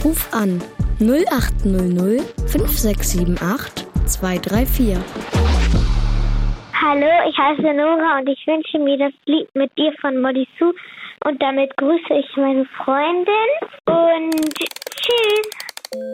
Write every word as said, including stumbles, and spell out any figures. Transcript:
Ruf an null acht null null fünf sechs sieben acht zwei drei vier. Hallo, ich heiße Nora und ich wünsche mir das Lied mit dir von Molly Sue und damit grüße ich meine Freundin und tschüss.